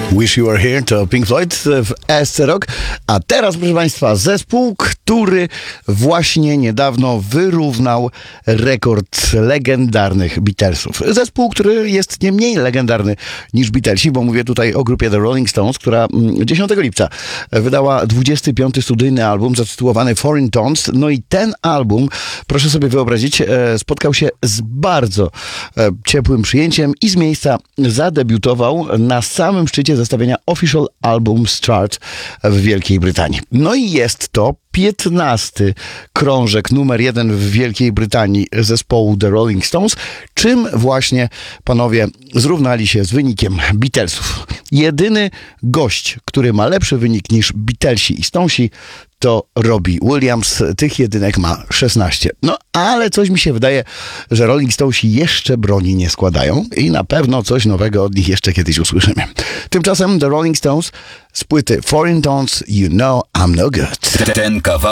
Wish You Were Here to Pink Floyd w SC Rock. A teraz, proszę Państwa, zespół, który właśnie niedawno wyrównał rekord legendarnych Beatlesów. Zespół, który jest nie mniej legendarny niż Beatlesi, bo mówię tutaj o grupie The Rolling Stones, która 10 lipca wydała 25. studyjny album zatytułowany Foreign Tones. No i ten album, proszę sobie wyobrazić, spotkał się z bardzo ciepłym przyjęciem i z miejsca zadebiutował na samym szczycie zestawienia Official Albums Chart w Wielkiej Brytanii. No i jest to 15. krążek numer 1 w Wielkiej Brytanii zespołu The Rolling Stones, czym właśnie panowie zrównali się z wynikiem Beatlesów. Jedyny gość, który ma lepszy wynik niż Beatlesi i Stonesi, to Robbie Williams. Tych jedynek ma 16. No, ale coś mi się wydaje, że Rolling Stonesi jeszcze broni nie składają i na pewno coś nowego od nich jeszcze kiedyś usłyszymy. Tymczasem The Rolling Stones z płyty Foreign Tones, You Know I'm No Good. Ten kawał